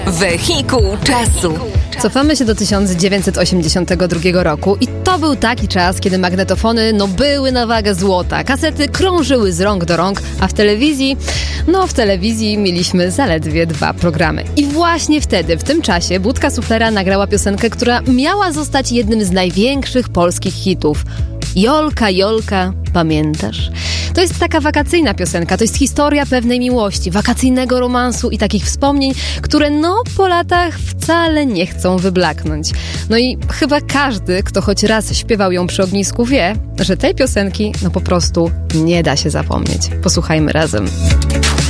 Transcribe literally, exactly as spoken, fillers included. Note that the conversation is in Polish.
Wehikuł czasu. Cofamy się do tysiąc dziewięćset osiemdziesiątego drugiego roku i to był taki czas, kiedy magnetofony no były na wagę złota. Kasety krążyły z rąk do rąk, a w telewizji, no w telewizji mieliśmy zaledwie dwa programy. I właśnie wtedy, w tym czasie, Budka Suflera nagrała piosenkę, która miała zostać jednym z największych polskich hitów. Jolka, Jolka, pamiętasz? To jest taka wakacyjna piosenka, to jest historia pewnej miłości, wakacyjnego romansu i takich wspomnień, które no po latach wcale nie chcą wyblaknąć. No i chyba każdy, kto choć raz śpiewał ją przy ognisku, wie, że tej piosenki no po prostu nie da się zapomnieć. Posłuchajmy razem.